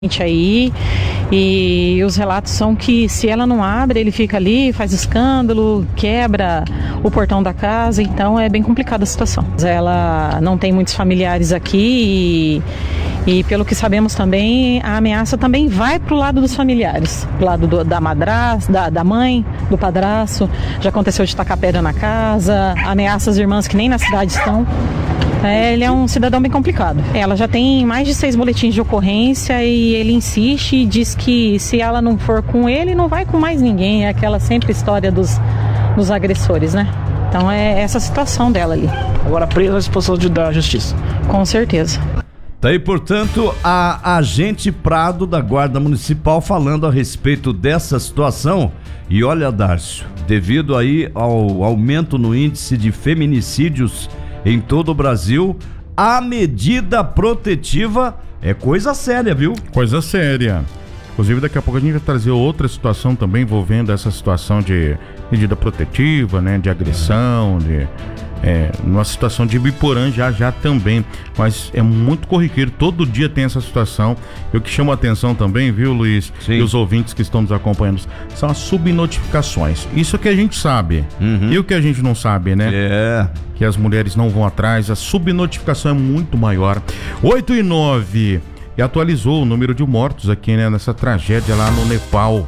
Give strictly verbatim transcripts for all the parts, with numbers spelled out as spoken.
aí, e os relatos são que se ela não abre, ele fica ali, faz escândalo, quebra o portão da casa, então é bem complicada a situação. Ela não tem muitos familiares aqui e, e pelo que sabemos também, a ameaça também vai pro lado dos familiares, pro lado do, da madrasta, da, da mãe, do padrasto. Já aconteceu de tacar pedra na casa, ameaça as irmãs que nem na cidade estão. É, ele é um cidadão bem complicado. Ela já tem mais de seis boletins de ocorrência e ele insiste e diz que se ela não for com ele, não vai com mais ninguém. É aquela sempre história dos, dos agressores, né? Então é essa a situação dela ali. Agora presa à disposição de, da justiça. Com certeza. Tá aí, portanto, a agente Prado da Guarda Municipal falando a respeito dessa situação. E olha, Dárcio, devido aí ao aumento no índice de feminicídios em todo o Brasil, a medida protetiva é coisa séria, viu? Coisa séria. Inclusive, daqui a pouco a gente vai trazer outra situação também envolvendo essa situação de medida protetiva, né? De agressão, de... É, numa situação de Ibiporã já já também, mas é muito corriqueiro, todo dia tem essa situação. E o que chama a atenção também, viu, Luiz? Sim. E os ouvintes que estão nos acompanhando, são as subnotificações. Isso é que a gente sabe. Uhum. E o que a gente não sabe, né? É. Que as mulheres não vão atrás, a subnotificação é muito maior. oito e nove, e atualizou o número de mortos aqui, né, nessa tragédia lá no Nepal.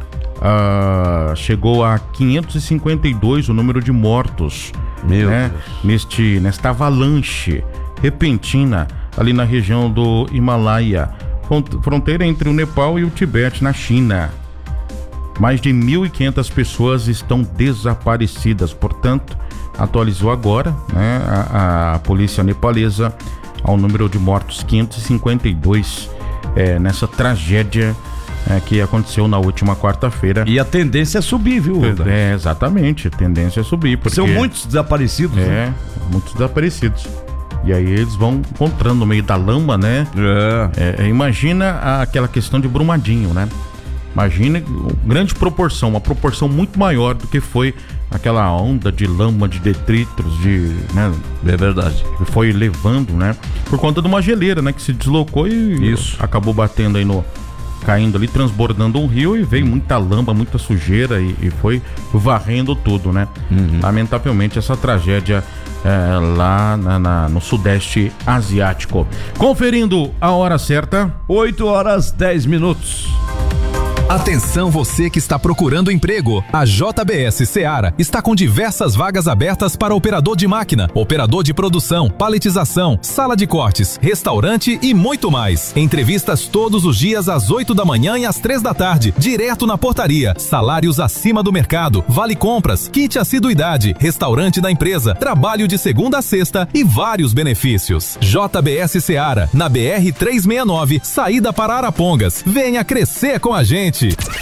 Ah, chegou a quinhentos e cinquenta e dois o número de mortos, Meu né? Neste, nesta avalanche repentina ali na região do Himalaia, fronteira entre o Nepal e o Tibete, na China. Mais de mil e quinhentas pessoas estão desaparecidas, portanto, atualizou agora, né, a, a polícia nepalesa ao número de mortos quinhentos e cinquenta e dois é, nessa tragédia É, que aconteceu na última quarta-feira. E a tendência é subir, viu? É, exatamente, a tendência é subir. Porque são muitos desaparecidos. É, né? muitos desaparecidos. E aí eles vão encontrando no meio da lama, né? É. É, imagina aquela questão de Brumadinho, né? Imagina grande proporção, uma proporção muito maior do que foi aquela onda de lama, de detritos, de... né? É verdade. Foi levando, né? Por conta de uma geleira, né? Que se deslocou e Isso. acabou batendo aí no... caindo ali, transbordando um rio e veio muita lama, muita sujeira e, e foi varrendo tudo, né? Uhum. Lamentavelmente essa tragédia é, lá na, na, no sudeste asiático. Conferindo a hora certa, oito horas dez minutos. Atenção, você que está procurando emprego. A J B S Seara está com diversas vagas abertas para operador de máquina, operador de produção, paletização, sala de cortes, restaurante e muito mais. Entrevistas todos os dias às oito da manhã e às três da tarde, direto na portaria. Salários acima do mercado, vale compras, kit assiduidade, restaurante da empresa, trabalho de segunda a sexta e vários benefícios. J B S Seara, na B R trezentos e sessenta e nove, saída para Arapongas. Venha crescer com a gente.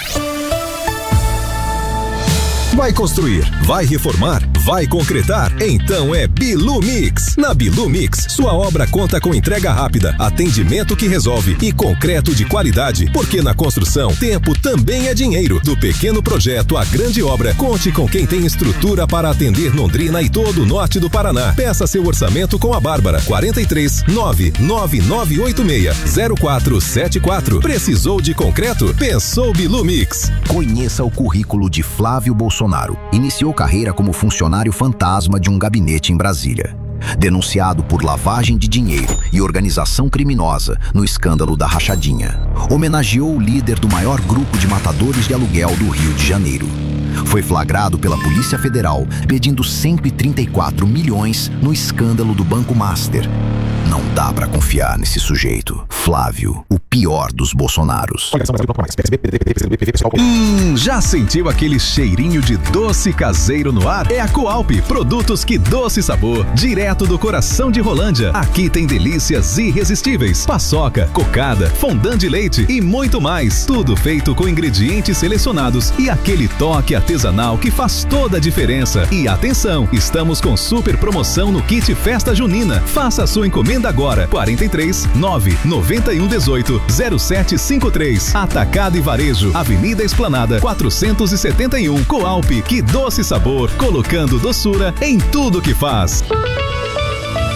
Vai construir, vai reformar, vai concretar? Então é Bilu Mix. Na Bilu Mix, sua obra conta com entrega rápida, atendimento que resolve e concreto de qualidade. Porque na construção, tempo também é dinheiro. Do pequeno projeto à grande obra, conte com quem tem estrutura para atender Londrina e todo o norte do Paraná. Peça seu orçamento com a Bárbara. quarenta e três, nove nove nove oito seis, zero quatro sete quatro. Precisou de concreto? Pensou Bilu Mix. Conheça o currículo de Flávio Bolsonaro. Iniciou carreira como funcionário fantasma de um gabinete em Brasília. Denunciado por lavagem de dinheiro e organização criminosa no escândalo da rachadinha. Homenageou o líder do maior grupo de matadores de aluguel do Rio de Janeiro. Foi flagrado pela Polícia Federal pedindo cento e trinta e quatro milhões no escândalo do Banco Master. Não dá pra confiar nesse sujeito. Flávio, o pior dos Bolsonaros. Hum, já sentiu aquele cheirinho de doce caseiro no ar? É a Coalp, produtos que doce sabor, direto do coração de Rolândia. Aqui tem delícias irresistíveis, paçoca, cocada, fondant de leite e muito mais. Tudo feito com ingredientes selecionados e aquele toque artesanal que faz toda a diferença. E atenção, estamos com super promoção no kit Festa Junina. Faça a sua encomenda agora. quarenta e três, nove noventa e um, dezoito, zero sete cinco três. Atacado e Varejo, Avenida Esplanada, quatrocentos e setenta e um. Coalp, que doce sabor, colocando doçura em tudo que faz.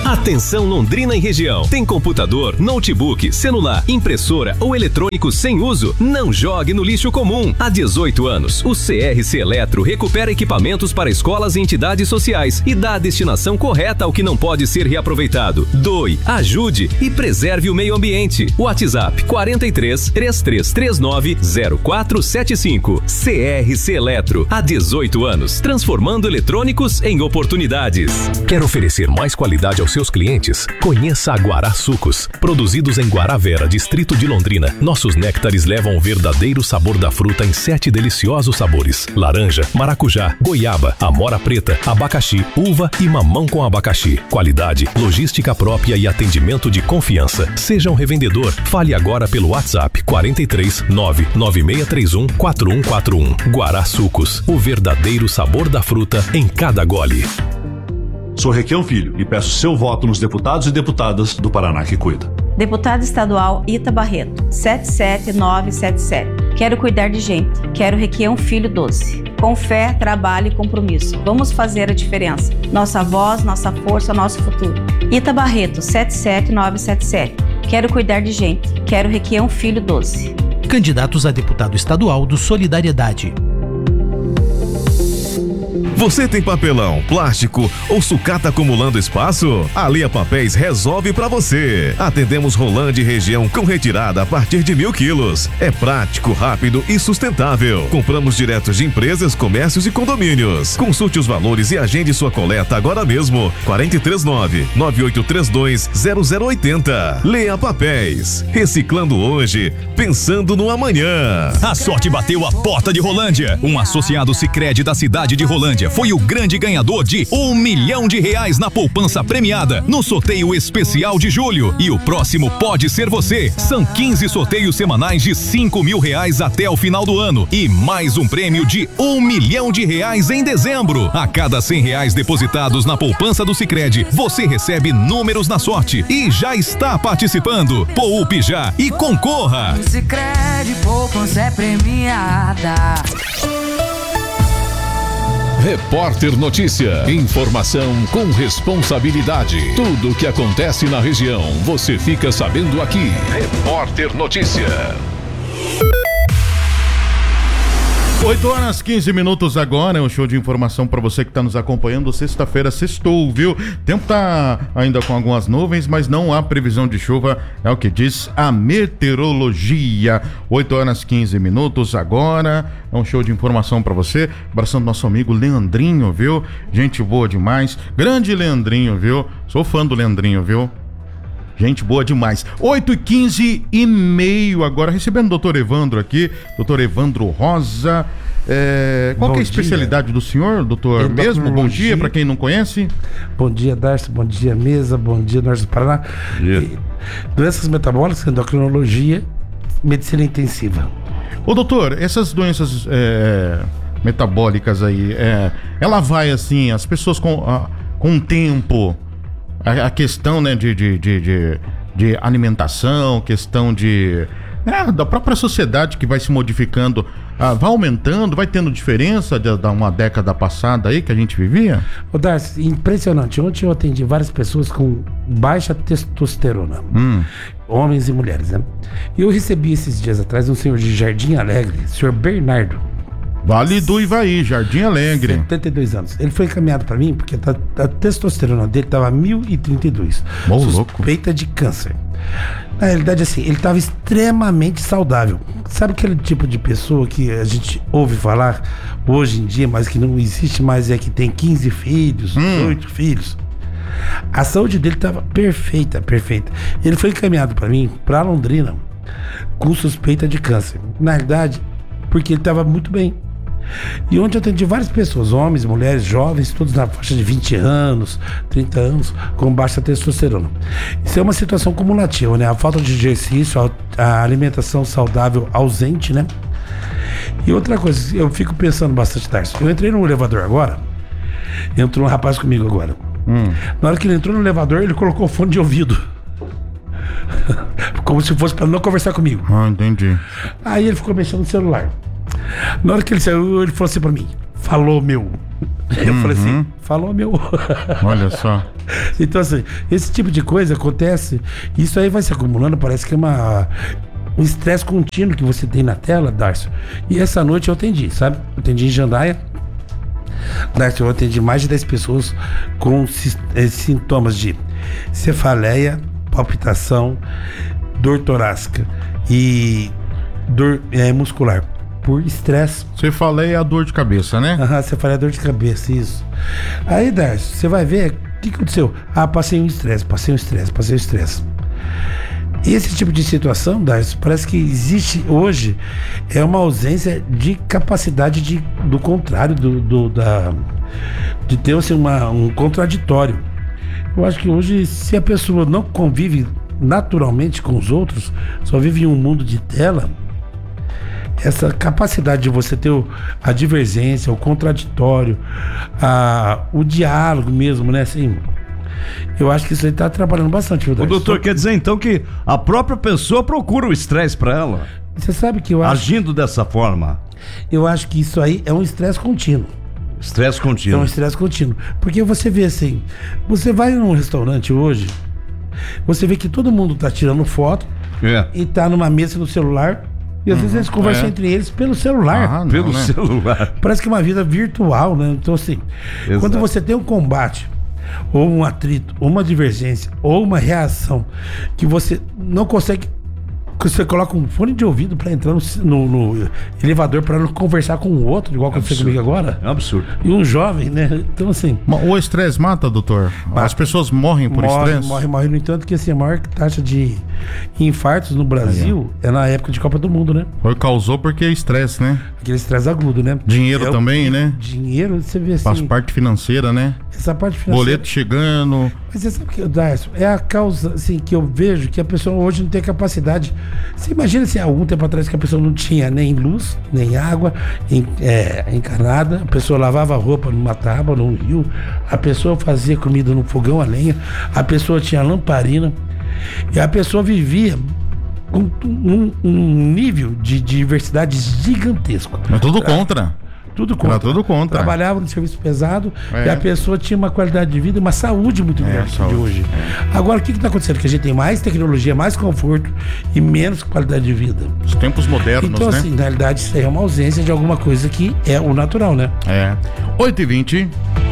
Atenção Londrina e região. Tem computador, notebook, celular, impressora ou eletrônico sem uso? Não jogue no lixo comum. Há dezoito anos, o C R C Eletro recupera equipamentos para escolas e entidades sociais e dá a destinação correta ao que não pode ser reaproveitado. Doe, ajude e preserve o meio ambiente. WhatsApp quarenta e três, trinta e três trinta e nove, zero quatro sete cinco. C R C Eletro. Há dezoito anos, transformando eletrônicos em oportunidades. Quer oferecer mais qualidade aos seus clientes? Conheça a Guará Sucos. Produzidos em Guaravera, distrito de Londrina, nossos néctares levam o verdadeiro sabor da fruta em sete deliciosos sabores: laranja, maracujá, goiaba, amora preta, abacaxi, uva e mamão com abacaxi. Qualidade, logística própria e atendimento de confiança. Seja um revendedor. Fale agora pelo WhatsApp quarenta e três, nove nove seis três um, quatro um quatro um. Guará Sucos, o verdadeiro sabor da fruta em cada gole. Sou Requião Filho e peço seu voto nos deputados e deputadas do Paraná que cuida. Deputado Estadual Ita Barreto, sete sete nove sete sete. Quero cuidar de gente. Quero Requião Filho doze. Com fé, trabalho e compromisso. Vamos fazer a diferença. Nossa voz, nossa força, nosso futuro. Ita Barreto, sete sete nove sete sete. Quero cuidar de gente. Quero Requião Filho doze. Candidatos a deputado estadual do Solidariedade. Você tem papelão, plástico ou sucata acumulando espaço? A Lea Papéis resolve pra você. Atendemos Rolândia e região com retirada a partir de mil quilos. É prático, rápido e sustentável. Compramos direto de empresas, comércios e condomínios. Consulte os valores e agende sua coleta agora mesmo. quarenta e três, nove nove oito três dois, zero zero oito zero. Lea Papéis. Reciclando hoje, pensando no amanhã. A sorte bateu a porta de Rolândia. Um associado Sicredi da cidade de Rolândia foi o grande ganhador de um milhão de reais na poupança premiada no sorteio especial de julho. E o próximo pode ser você. São quinze sorteios semanais de cinco mil reais até o final do ano e mais um prêmio de um milhão de reais em dezembro. A cada cem reais depositados na poupança do Sicredi, você recebe números na sorte e já está participando. Poupe já e concorra. Sicredi, poupança é premiada. Repórter Notícia. Informação com responsabilidade. Tudo o que acontece na região, você fica sabendo aqui. Repórter Notícia. oito horas, quinze minutos agora, é um show de informação para você que está nos acompanhando. Sexta-feira sextou, viu? O tempo tá ainda com algumas nuvens, mas não há previsão de chuva, é o que diz a meteorologia. oito horas, quinze minutos agora, é um show de informação para você. Abraçando nosso amigo Leandrinho, viu? Gente boa demais, grande Leandrinho, viu? Sou fã do Leandrinho, viu? Gente boa demais. oito e quinze e meio agora, recebendo o doutor Evandro aqui, doutor Evandro Rosa. É, qual que é a especialidade dia. do senhor, doutor? Mesmo? Bom dia para quem não conhece. Bom dia, Darcy. Bom dia, mesa. Bom dia, Norte do Paraná. E, doenças metabólicas, endocrinologia, medicina intensiva. Ô doutor, essas doenças é, metabólicas aí, é, ela vai assim, as pessoas com, a, com o tempo... A, a questão, né, de, de, de, de, de alimentação, questão de... É, da própria sociedade que vai se modificando, ah, vai aumentando, vai tendo diferença de, de uma década passada aí que a gente vivia? Ô Darcy, impressionante. Ontem eu atendi várias pessoas com baixa testosterona, hum. homens e mulheres, né? E eu recebi esses dias atrás um senhor de Jardim Alegre, senhor Bernardo. Vale do Ivaí, Jardim Alegre. setenta e dois anos. Ele foi encaminhado pra mim porque a, a testosterona dele tava mil e trinta e dois. Bom, suspeita louco. de câncer. Na realidade, assim, ele tava extremamente saudável. Sabe aquele tipo de pessoa que a gente ouve falar hoje em dia, mas que não existe mais, é que tem quinze filhos, hum. oito filhos? A saúde dele tava perfeita, perfeita. Ele foi encaminhado pra mim, pra Londrina, com suspeita de câncer. Na realidade, porque ele tava muito bem. E onde eu atendi várias pessoas, homens, mulheres, jovens, todos na faixa de vinte anos, trinta anos, com baixa testosterona. Isso é uma situação cumulativa, né? A falta de exercício, a, a alimentação saudável ausente, né? E outra coisa, eu fico pensando bastante, Tarso. Eu entrei no elevador agora, entrou um rapaz comigo agora. Hum. Na hora que ele entrou no elevador, ele colocou o fone de ouvido. Como se fosse para não conversar comigo. Ah, entendi. Aí ele ficou mexendo no celular. Na hora que ele saiu, ele falou assim pra mim: falou meu. Eu uhum. falei assim: falou meu. Olha só. Então, assim, esse tipo de coisa acontece, isso aí vai se acumulando, parece que é uma, um estresse contínuo que você tem na tela, Darcio. E essa noite eu atendi, sabe? Eu atendi em Jandaia. Darcio, eu atendi mais de dez pessoas com eh, sintomas de cefaleia, palpitação, dor torácica e dor eh, muscular por estresse. Cefaleia é a dor de cabeça, né? Aham, cefaleia é a dor de cabeça, isso. Aí, Darcio, você vai ver o que aconteceu. Ah, passei um estresse, passei um estresse, passei um estresse. Esse tipo de situação, Darcio, parece que existe hoje é uma ausência de capacidade de, do contrário, do, do, da, de ter assim, uma, um contraditório. Eu acho que hoje, se a pessoa não convive naturalmente com os outros, só vive em um mundo de tela, essa capacidade de você ter o, a divergência, o contraditório, a, o diálogo mesmo, né, assim... Eu acho que isso aí tá trabalhando bastante, viu, O doutor Só... quer dizer então que a própria pessoa procura o estresse para ela? Você sabe que eu acho... Agindo dessa forma? Eu acho que isso aí é um estresse contínuo. Estresse contínuo. É um estresse contínuo. Porque você vê assim, você vai num restaurante hoje, você vê que todo mundo tá tirando foto é. e tá numa mesa no celular. E às uhum, vezes eles conversam é. entre eles pelo celular. Ah, não, pelo né? celular. Parece que é uma vida virtual, né? Então assim, Exato. quando você tem um combate, ou um atrito, ou uma divergência, ou uma reação que você não consegue, que você coloca um fone de ouvido para entrar no, no, no elevador para não conversar com o outro, igual aconteceu comigo agora. É um absurdo. E um jovem, né? Então assim... O estresse mata, doutor? Mata. As pessoas morrem por estresse? Morre, morre, morre. No entanto que assim, a maior taxa de infartos no Brasil é, é na época de Copa do Mundo, né? Foi, causou porque é estresse, né? Aquele estresse agudo, né? Dinheiro é também, o... né? Dinheiro, você vê assim... Faz parte financeira, né? Essa parte financeira... Boleto chegando... Mas você sabe que, Darcio, é a causa, assim, que eu vejo que a pessoa hoje não tem capacidade. Você imagina assim, há algum tempo atrás que a pessoa não tinha nem luz, nem água em, é, encanada, a pessoa lavava a roupa numa tábua, num rio, a pessoa fazia comida no fogão a lenha, a pessoa tinha lamparina e a pessoa vivia com um, um nível de diversidade gigantesco. Mas tudo contra. Tudo contra. Era tudo contra. Trabalhava no serviço pesado é. e a pessoa tinha uma qualidade de vida e uma saúde muito é, grande saúde. de hoje. É. Agora, o que está acontecendo? Que a gente tem mais tecnologia, mais conforto e menos qualidade de vida. Os tempos modernos, então, né? assim, na realidade, isso aí é uma ausência de alguma coisa que é o natural, né? É. oito e vinte.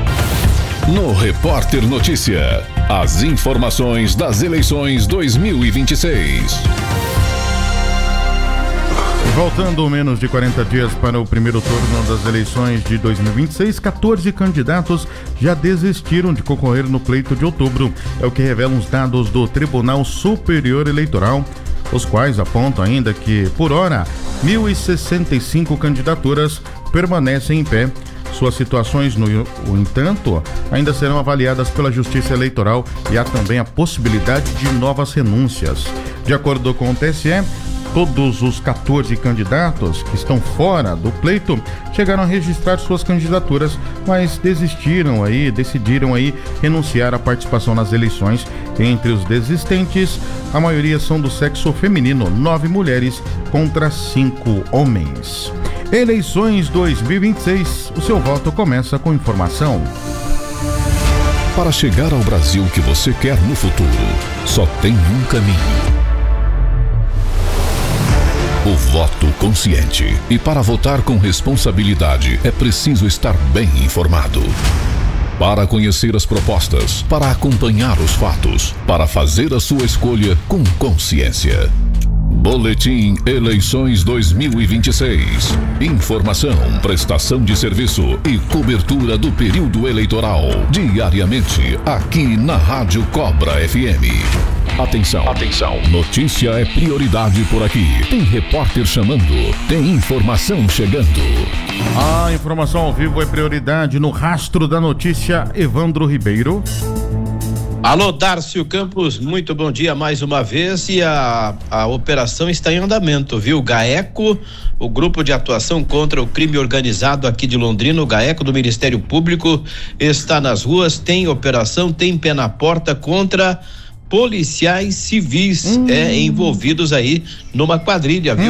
No Repórter Notícia, as informações das eleições dois mil e vinte e seis. Voltando menos de quarenta dias para o primeiro turno das eleições de dois mil e vinte e seis, quatorze candidatos já desistiram de concorrer no pleito de outubro. É o que revelam os dados do Tribunal Superior Eleitoral, os quais apontam ainda que, por hora, mil e sessenta e cinco candidaturas permanecem em pé. Suas situações, no entanto, ainda serão avaliadas pela Justiça Eleitoral e há também a possibilidade de novas renúncias. De acordo com o T S E, todos os quatorze candidatos que estão fora do pleito chegaram a registrar suas candidaturas, mas desistiram aí, decidiram aí renunciar à participação nas eleições. Entre os desistentes, a maioria são do sexo feminino, nove mulheres contra cinco homens. Eleições dois mil e vinte e seis, o seu voto começa com informação. Para chegar ao Brasil que você quer no futuro, só tem um caminho. O voto consciente. E para votar com responsabilidade, é preciso estar bem informado. Para conhecer as propostas, para acompanhar os fatos, para fazer a sua escolha com consciência. Boletim Eleições dois mil e vinte e seis. Informação, prestação de serviço e cobertura do período eleitoral. Diariamente, aqui na Rádio Cobra F M. Atenção, atenção. Notícia é prioridade por aqui. Tem repórter chamando, tem informação chegando. A informação ao vivo é prioridade no Rastro da Notícia, Evandro Ribeiro. Alô, Darcio Campos, muito bom dia mais uma vez e a, a operação está em andamento, viu? GAECO, o Grupo de Atuação contra o Crime Organizado aqui de Londrina, o GAECO do Ministério Público, está nas ruas, tem operação, tem pé na porta contra policiais civis hum. é, envolvidos aí numa quadrilha, viu? Hum, hum.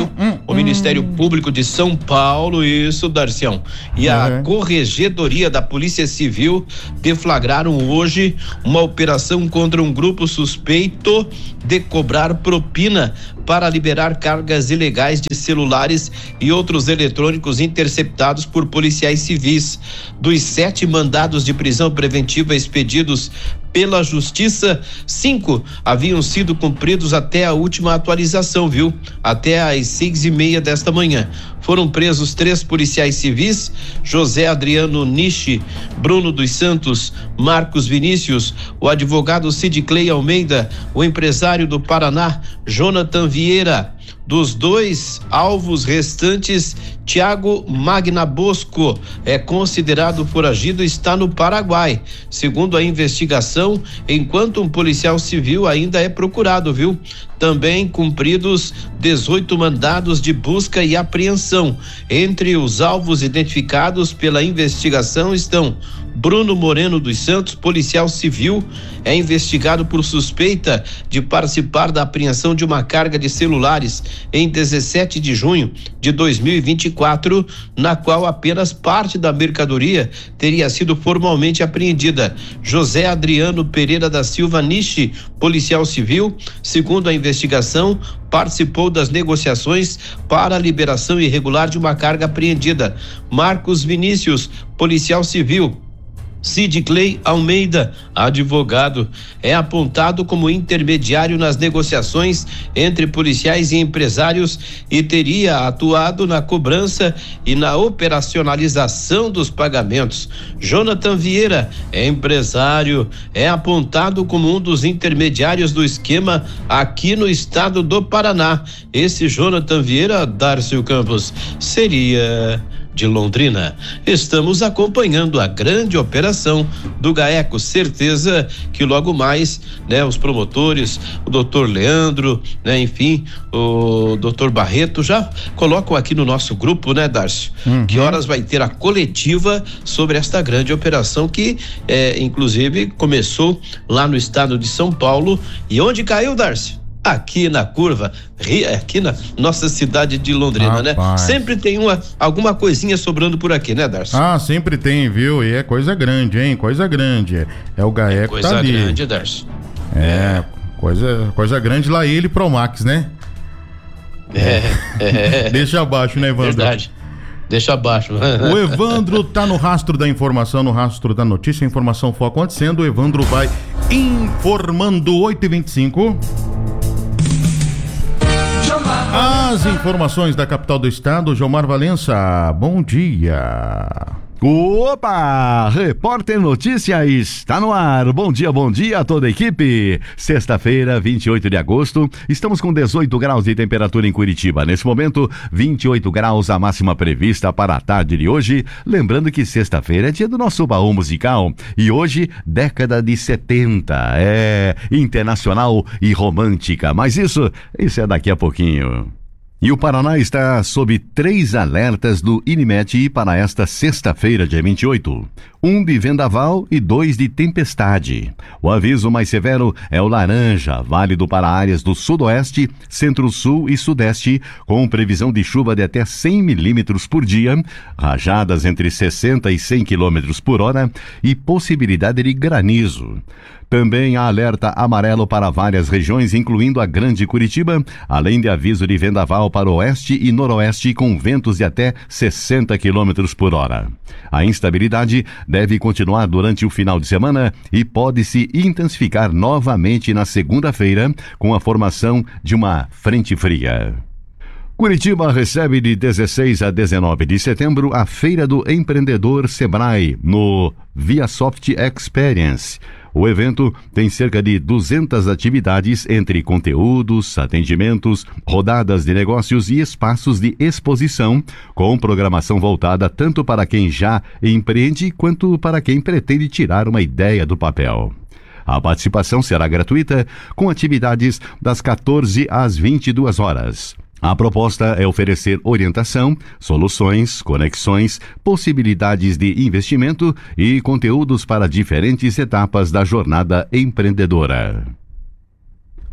o hum. Ministério Público de São Paulo, isso, Darcião, e a uhum. Corregedoria da Polícia Civil deflagraram hoje uma operação contra um grupo suspeito de cobrar propina para liberar cargas ilegais de celulares e outros eletrônicos interceptados por policiais civis. Dos sete mandados de prisão preventiva expedidos pela Justiça, cinco haviam sido cumpridos até a última atualização, viu? Até às seis e meia desta manhã. Foram presos três policiais civis: José Adriano Nishi, Bruno dos Santos, Marcos Vinícius, o advogado Cid Clay Almeida, o empresário do Paraná, Jonathan Vieira. Dos dois alvos restantes, Tiago Magna Bosco é considerado foragido e está no Paraguai. Segundo a investigação, enquanto um policial civil ainda é procurado, viu? Também cumpridos dezoito mandados de busca e apreensão. Entre os alvos identificados pela investigação estão Bruno Moreno dos Santos, policial civil, é investigado por suspeita de participar da apreensão de uma carga de celulares em dezessete de junho de dois mil e vinte e quatro, na qual apenas parte da mercadoria teria sido formalmente apreendida. José Adriano Pereira da Silva Nishi, policial civil, segundo a investigação, participou das negociações para a liberação irregular de uma carga apreendida. Marcos Vinícius, policial civil, Cid Clay Almeida, advogado, é apontado como intermediário nas negociações entre policiais e empresários e teria atuado na cobrança e na operacionalização dos pagamentos. Jonathan Vieira é empresário, é apontado como um dos intermediários do esquema aqui no estado do Paraná. Esse Jonathan Vieira, Darcio Campos, seria de Londrina. Estamos acompanhando a grande operação do GAECO. Certeza que logo mais, né, os promotores, o doutor Leandro, né, enfim, o doutor Barreto já colocam aqui no nosso grupo, né, Darcio? Uhum. Que horas vai ter a coletiva sobre esta grande operação que, é, inclusive, começou lá no estado de São Paulo. E onde caiu, Darcio? Aqui na curva, aqui na nossa cidade de Londrina, Rapaz. né? Sempre tem uma, alguma coisinha sobrando por aqui, né, Darcio? Ah, sempre tem, viu? E é coisa grande, hein? Coisa grande. É o GAECO, é coisa tá ali. grande, Darcio. É, é, coisa, coisa grande lá ele Promax, né? É, é. Deixa abaixo, né, Evandro? Verdade. Deixa abaixo. O Evandro tá no rastro da informação, no rastro da notícia. A informação for acontecendo, o Evandro vai informando. Oito e vinte e cinco. As informações da capital do estado, Jomar Valença, bom dia. Opa! Repórter Notícia está no ar. Bom dia, bom dia a toda a equipe. Sexta-feira, vinte e oito de agosto, estamos com dezoito graus de temperatura em Curitiba. Nesse momento, vinte e oito graus a máxima prevista para a tarde de hoje. Lembrando que sexta-feira é dia do nosso baú musical e hoje, década de setenta. É internacional e romântica, mas isso, isso é daqui a pouquinho. E o Paraná está sob três alertas do INMET para esta sexta-feira, dia vinte e oito. Um de vendaval e dois de tempestade. O aviso mais severo é o laranja, válido para áreas do sudoeste, centro-sul e sudeste, com previsão de chuva de até cem milímetros por dia, rajadas entre sessenta e cem quilômetros por hora e possibilidade de granizo. Também há alerta amarelo para várias regiões, incluindo a Grande Curitiba, além de aviso de vendaval para o oeste e noroeste com ventos de até sessenta quilômetros por hora. A instabilidade deve continuar durante o final de semana e pode se intensificar novamente na segunda-feira com a formação de uma frente fria. Curitiba recebe de dezesseis a dezenove de setembro a Feira do Empreendedor Sebrae, no ViaSoft Experience. O evento tem cerca de duzentas atividades entre conteúdos, atendimentos, rodadas de negócios e espaços de exposição, com programação voltada tanto para quem já empreende quanto para quem pretende tirar uma ideia do papel. A participação será gratuita, com atividades das quatorze às vinte e duas horas. A proposta é oferecer orientação, soluções, conexões, possibilidades de investimento e conteúdos para diferentes etapas da jornada empreendedora.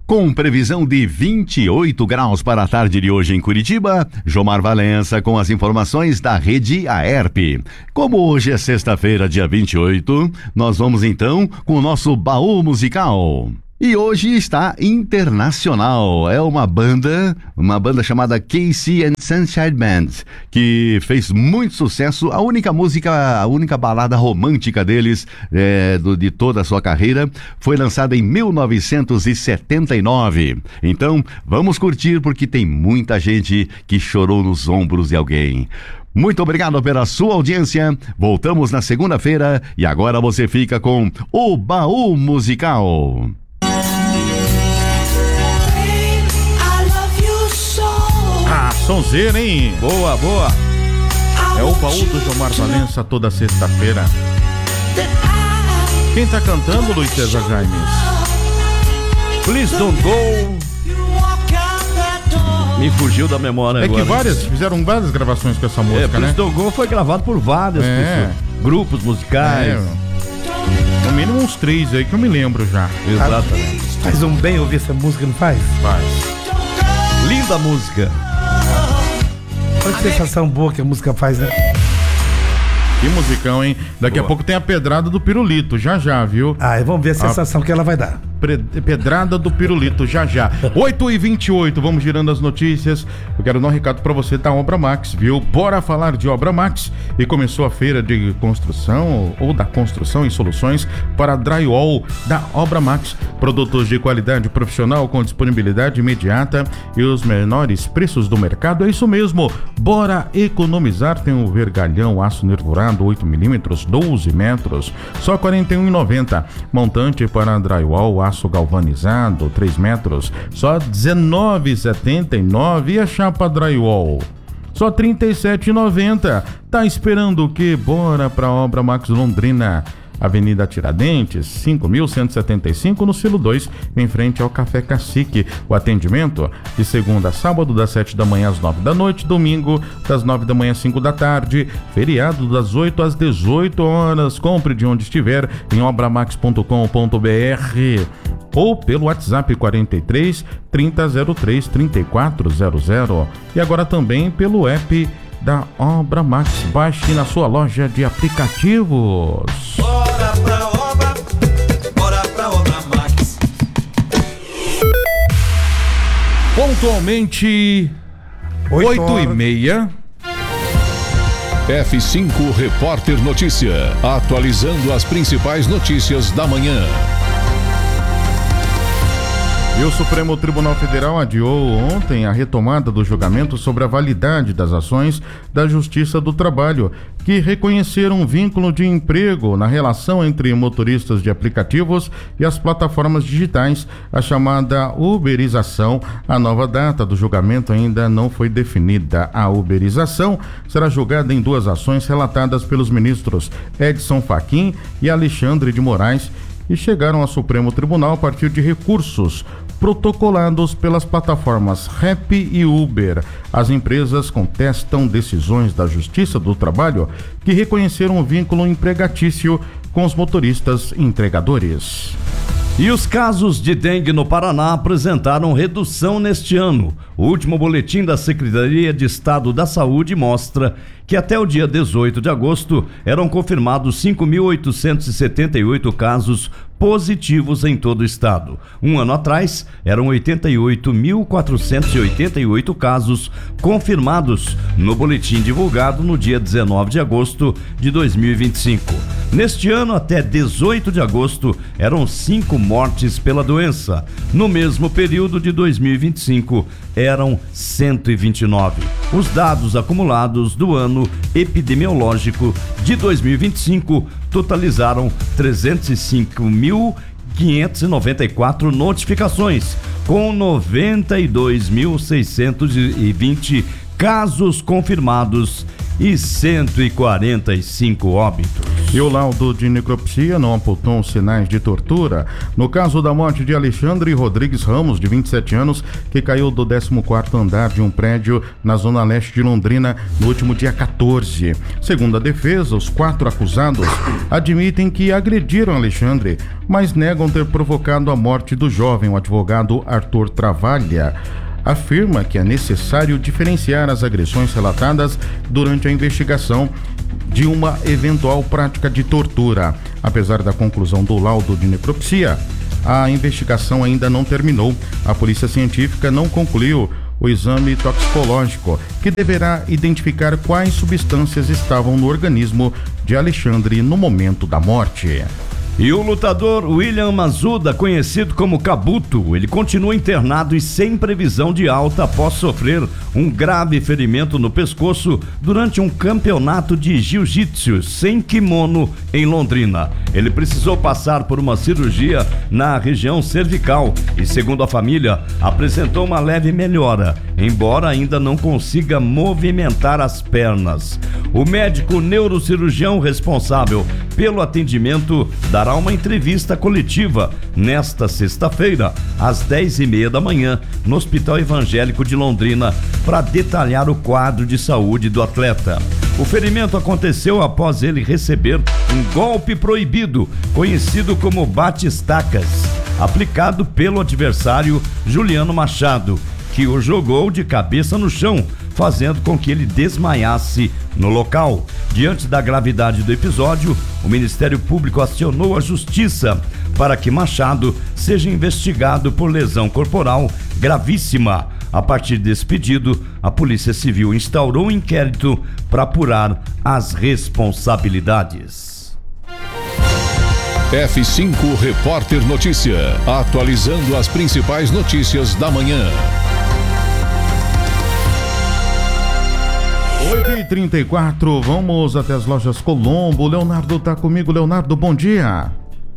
Com previsão de vinte e oito graus para a tarde de hoje em Curitiba, Jomar Valença com as informações da Rede Aerp. Como hoje é sexta-feira, dia vinte e oito, nós vamos então com o nosso baú musical. E hoje está internacional, é uma banda, uma banda chamada Casey and Sunshine Band, que fez muito sucesso, a única música, a única balada romântica deles, é, do, de toda a sua carreira, foi lançada em mil novecentos e setenta e nove. Então, vamos curtir porque tem muita gente que chorou nos ombros de alguém. Muito obrigado pela sua audiência, voltamos na segunda-feira e agora você fica com o Baú Musical. Ah, sonzeira, hein? Boa, boa. É o baú do Jomar Valença toda sexta-feira. Quem tá cantando, Luiz César Jaimes? Please Don't Go. Me fugiu da memória é agora. É que várias, fizeram várias gravações com essa música, é, Please né? Don't Go foi gravado por várias é. pessoas, grupos musicais. É. No mínimo uns três aí que eu me lembro já. Exatamente. Faz um bem ouvir essa música, não faz? Faz. Linda música. Olha que sensação boa que a música faz, né? Que musicão, hein? Daqui boa. A pouco tem a pedrada do Pirulito, já já, viu? Ah, vamos ver a sensação a... que ela vai dar. Pedrada do Pirulito, já já. oito e vinte e oito, vamos girando as notícias. Eu quero dar um recado pra você da Obra Max, viu? Bora falar de Obra Max. E começou a feira de construção ou da construção e soluções para drywall da Obra Max. Produtos de qualidade profissional com disponibilidade imediata e os menores preços do mercado. É isso mesmo, bora economizar. Tem o vergalhão aço nervurado oito milímetros, doze metros, só quarenta e um reais e noventa centavos. Montante para drywall aço galvanizado, três metros, só dezenove reais e setenta e nove centavos. E a chapa drywall? Só trinta e sete reais e noventa centavos. Tá esperando o quê? Bora pra Obra Max Londrina. Avenida Tiradentes, cinco mil cento e setenta e cinco, no Silo dois, em frente ao Café Cacique. O atendimento de segunda a sábado, das sete da manhã às nove da noite, domingo, das nove da manhã às cinco da tarde, feriado das oito às dezoito horas. Compre de onde estiver em obramax ponto com ponto br ou pelo WhatsApp quarenta e três, trinta, zero três, trinta e quatro zero zero. E agora também pelo app da Obra Max. Baixe na sua loja de aplicativos. Bora pra obra, bora pra Obra Max. Pontualmente oito e meia. F cinco Repórter Notícia, atualizando as principais notícias da manhã. E o Supremo Tribunal Federal adiou ontem a retomada do julgamento sobre a validade das ações da Justiça do Trabalho, que reconheceram um vínculo de emprego na relação entre motoristas de aplicativos e as plataformas digitais, a chamada uberização. A nova data do julgamento ainda não foi definida. A uberização será julgada em duas ações relatadas pelos ministros Edson Fachin e Alexandre de Moraes, e chegaram ao Supremo Tribunal a partir de recursos protocolados pelas plataformas Rap e Uber. As empresas contestam decisões da Justiça do Trabalho que reconheceram o vínculo empregatício com os motoristas entregadores. E os casos de dengue no Paraná apresentaram redução neste ano. O último boletim da Secretaria de Estado da Saúde mostra que até o dia dezoito de agosto eram confirmados cinco mil oitocentos e setenta e oito casos positivos em todo o estado. Um ano atrás, eram oitenta e oito mil quatrocentos e oitenta e oito casos confirmados no boletim divulgado no dia dezenove de agosto de dois mil e vinte e cinco. Neste ano, até dezoito de agosto, eram cinco mortes pela doença. No mesmo período de dois mil e vinte e cinco, eram cento e vinte e nove. Os dados acumulados do ano epidemiológico de dois mil e vinte e cinco totalizaram trezentos e cinco mil quinhentos e noventa e quatro notificações, com noventa e dois mil seiscentos e vinte casos confirmados e cento e quarenta e cinco óbitos. E o laudo de necropsia não apontou sinais de tortura. No caso da morte de Alexandre Rodrigues Ramos, de vinte e sete anos, que caiu do décimo quarto andar de um prédio na zona leste de Londrina no último dia quatorze. Segundo a defesa, os quatro acusados admitem que agrediram Alexandre, mas negam ter provocado a morte do jovem. O advogado Arthur Travalha afirma que é necessário diferenciar as agressões relatadas durante a investigação de uma eventual prática de tortura. Apesar da conclusão do laudo de necropsia, a investigação ainda não terminou. A polícia científica não concluiu o exame toxicológico, que deverá identificar quais substâncias estavam no organismo de Alexandre no momento da morte. E o lutador William Mazuda, conhecido como Cabuto, ele continua internado e sem previsão de alta após sofrer um grave ferimento no pescoço durante um campeonato de jiu-jitsu sem kimono em Londrina. Ele precisou passar por uma cirurgia na região cervical e, segundo a família, apresentou uma leve melhora, embora ainda não consiga movimentar as pernas. O médico neurocirurgião responsável pelo atendimento dará uma entrevista coletiva nesta sexta-feira, às dez e meia da manhã, no Hospital Evangélico de Londrina, para detalhar o quadro de saúde do atleta. O ferimento aconteceu após ele receber um golpe proibido, conhecido como bate-estacas, aplicado pelo adversário Juliano Machado, que o jogou de cabeça no chão, fazendo com que ele desmaiasse no local. Diante da gravidade do episódio, o Ministério Público acionou a Justiça para que Machado seja investigado por lesão corporal gravíssima. A partir desse pedido, a Polícia Civil instaurou um inquérito para apurar as responsabilidades. F cinco Repórter Notícia, atualizando as principais notícias da manhã. oito e trinta e quatro, vamos até as lojas Colombo. Leonardo tá comigo. Leonardo, bom dia.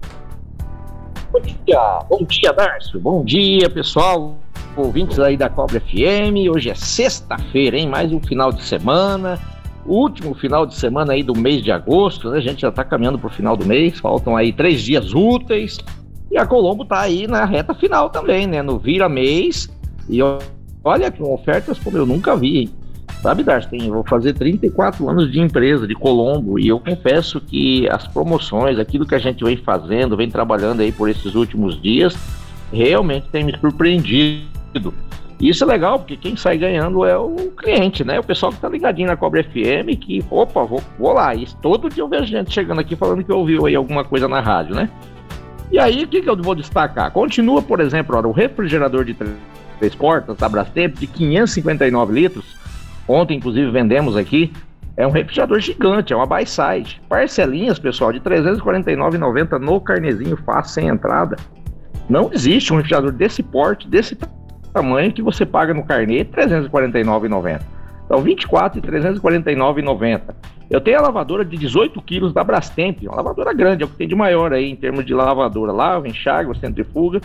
Bom dia, bom dia, Darcio. Bom dia, pessoal, ouvintes aí da Cobra F M. Hoje é sexta-feira, hein? Mais um final de semana. Último final de semana aí do mês de agosto, né? A gente já tá caminhando pro final do mês. Faltam aí três dias úteis. E a Colombo tá aí na reta final também, né? No vira-mês. E olha, com ofertas como eu nunca vi, hein? Sabe, Darcy, eu vou fazer trinta e quatro anos de empresa, de Colombo, e eu confesso que as promoções, aquilo que a gente vem fazendo, vem trabalhando aí por esses últimos dias, realmente tem me surpreendido. E isso é legal, porque quem sai ganhando é o cliente, né? O pessoal que tá ligadinho na Cobra F M, que, opa, vou, vou lá. E todo dia eu vejo gente chegando aqui falando que ouviu aí alguma coisa na rádio, né? E aí, o que, que eu vou destacar? Continua, por exemplo, olha, o refrigerador de três portas da Brastemp de quinhentos e cinquenta e nove litros, ontem, inclusive, vendemos aqui. É um refrigerador gigante, é uma buy-side. Parcelinhas, pessoal, de trezentos e quarenta e nove reais e noventa centavos no carnezinho fácil, sem entrada. Não existe um refrigerador desse porte, desse tamanho, que você paga no carnê trezentos e quarenta e nove reais e noventa centavos. Então, vinte e quatro reais e trezentos e quarenta e nove reais e noventa centavos. Eu tenho a lavadora de dezoito quilos da Brastemp, uma lavadora grande, é o que tem de maior aí, em termos de lavadora. Lava, enxágua, centrifuga.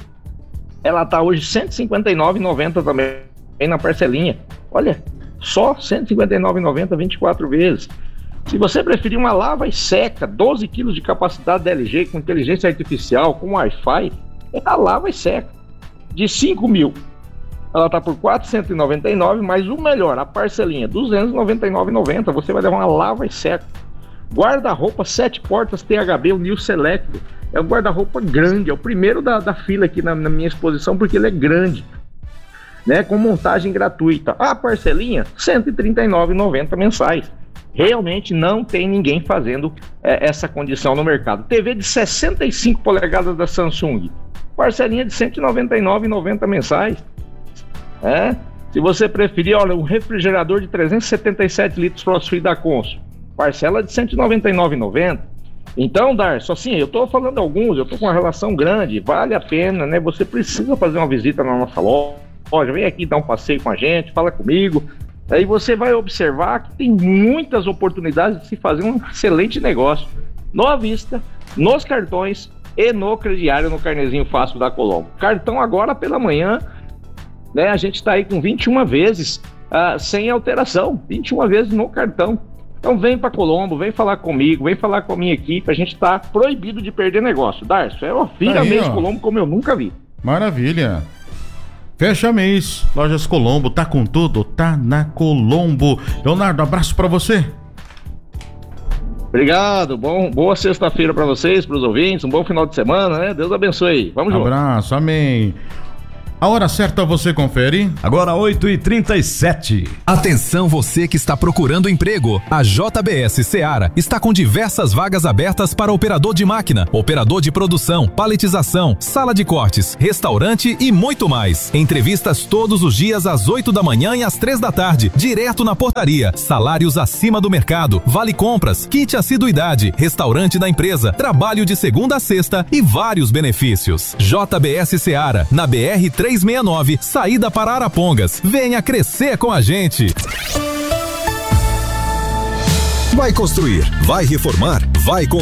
Ela tá hoje cento e cinquenta e nove reais e noventa centavos também na parcelinha. Olha... Só cento e cinquenta e nove reais e noventa centavos, vinte e quatro vezes. Se você preferir uma lava e seca, doze quilos de capacidade da L G com inteligência artificial, com Wi-Fi, é a lava e seca. De cinco mil, ela está por quatrocentos e noventa e nove reais, mas o melhor, a parcelinha, duzentos e noventa e nove reais e noventa centavos, você vai levar uma lava e seca. Guarda-roupa sete portas T H B, o New Select. É um guarda-roupa grande, é o primeiro da, da fila aqui na, na minha exposição, porque ele é grande. Né, com montagem gratuita. A parcelinha, cento e trinta e nove reais e noventa centavos mensais. Realmente não tem ninguém fazendo é, essa condição no mercado. T V de sessenta e cinco polegadas da Samsung, parcelinha de cento e noventa e nove reais e noventa centavos mensais. É? Se você preferir, olha, um refrigerador de trezentos e setenta e sete litros Frost-Free da Consul, parcela de cento e noventa e nove reais e noventa centavos. Então, Darcy, assim, eu estou falando alguns, eu estou com uma relação grande, vale a pena, né? Você precisa fazer uma visita na nossa loja. Vem aqui dar um passeio com a gente, fala comigo. Aí você vai observar que tem muitas oportunidades de se fazer um excelente negócio no à vista, nos cartões e no crediário, no carnezinho fácil da Colombo. Cartão agora pela manhã, né? A gente está aí com vinte e uma vezes uh, sem alteração, vinte e uma vezes no cartão. Então vem para Colombo, vem falar comigo, vem falar com a minha equipe, a gente tá proibido de perder negócio. Darcio, é o fim da mês Colombo como eu nunca vi. Maravilha. Fecha mês, Lojas Colombo, tá com tudo, tá na Colombo. Leonardo, abraço pra você. Obrigado, bom, boa sexta-feira pra vocês, pros ouvintes, um bom final de semana, né? Deus abençoe. Vamos junto. Abraço, amém. A hora certa você confere. Agora oito e trinta e sete. Atenção você que está procurando emprego. A J B S Seara está com diversas vagas abertas para operador de máquina, operador de produção, paletização, sala de cortes, restaurante e muito mais. Entrevistas todos os dias às oito da manhã e às três da tarde, direto na portaria. Salários acima do mercado, vale compras, kit assiduidade, restaurante da empresa, trabalho de segunda a sexta e vários benefícios. J B S Seara, na B R trezentos e sessenta e nove, saída para Arapongas. Venha crescer com a gente. Vai construir, vai reformar, vai comprar.